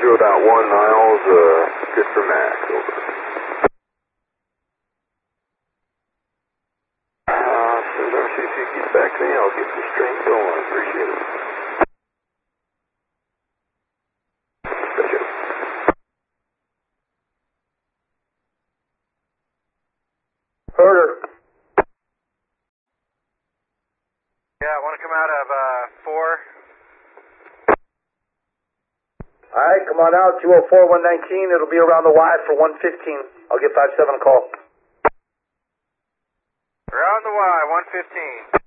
do about 1 miles, good for Max, over. As soon as RCC gets back to me, I'll get the stream going. Appreciate it. Gotcha. Herder. Yeah, I want to come out of 4. Alright, come on out, 204, 119. It'll be around the Y for 115. I'll get 57 a call. Around the Y, 115.